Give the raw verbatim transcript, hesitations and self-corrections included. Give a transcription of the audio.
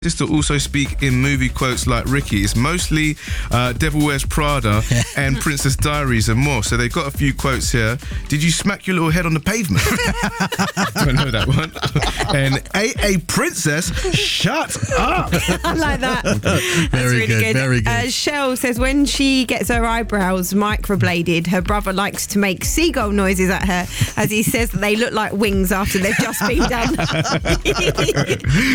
Just to also speak in movie quotes like Ricky. It's mostly uh, Devil Wears Prada and Princess Diaries and more. So they've got a few quotes here. Did you smack your little head on the pavement? Don't know that one. And A A Princess, shut up. I like that. That's Very really good, good. very good. Uh, Shell says when she gets her eyebrows microbladed, her brother likes to make seagull noises at her as he says that they look like wings after they've just been done.